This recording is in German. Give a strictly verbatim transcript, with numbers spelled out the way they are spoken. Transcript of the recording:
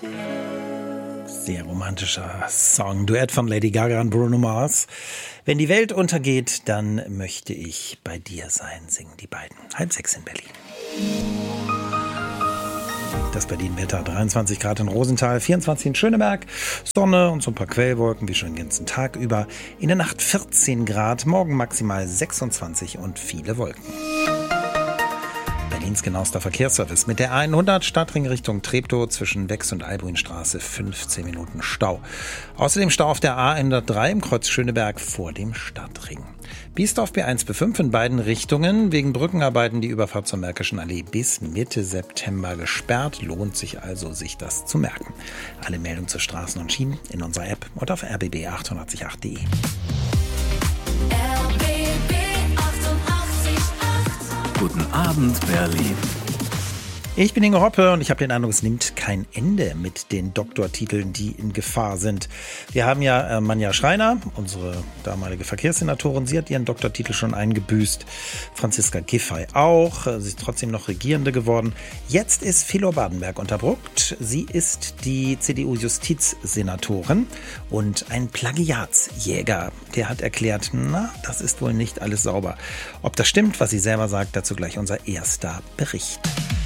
Sehr romantischer Song. Duett von Lady Gaga und Bruno Mars. Wenn die Welt untergeht, dann möchte ich bei dir sein, singen die beiden. Halb sechs in Berlin. Das Berlin-Wetter, dreiundzwanzig Grad in Rosenthal, vierundzwanzig in Schöneberg, Sonne und so ein paar Quellwolken wie schon den ganzen Tag über. In der Nacht vierzehn Grad, morgen maximal sechsundzwanzig und viele Wolken. Berlins genauester Verkehrsservice. Mit der A hundert Stadtring Richtung Treptow zwischen Wex und Albuinstraße fünfzehn Minuten Stau. Außerdem Stau auf der A hundertdrei im Kreuz Schöneberg vor dem Stadtring. Biesdorf B eins B fünf in beiden Richtungen. Wegen Brückenarbeiten die Überfahrt zur Märkischen Allee bis Mitte September gesperrt. Lohnt sich also, sich das zu merken. Alle Meldungen zu Straßen und Schienen in unserer App und auf r b b achtundachtzig punkt acht punkt de. Guten Abend, Berlin. Ich bin Ingo Hoppe und ich habe den Eindruck, es nimmt kein Ende mit den Doktortiteln, die in Gefahr sind. Wir haben ja äh, Manja Schreiner, unsere damalige Verkehrssenatorin. Sie hat ihren Doktortitel schon eingebüßt. Franziska Giffey auch. Sie ist trotzdem noch Regierende geworden. Jetzt ist Philo Badenberg unterbruckt. Sie ist die C D U-Justizsenatorin und ein Plagiatsjäger. Der hat erklärt, na, das ist wohl nicht alles sauber. Ob das stimmt, was sie selber sagt, dazu gleich unser erster Bericht.